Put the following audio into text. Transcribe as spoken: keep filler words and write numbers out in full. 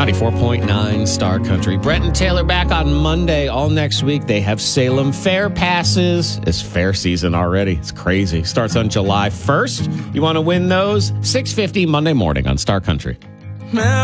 ninety-four point nine Star Country. Brent and Taylor back on Monday. All next week, they have Salem Fair passes. It's fair season already. It's crazy. Starts on July first. You want to win those? six fifty Monday morning on Star Country.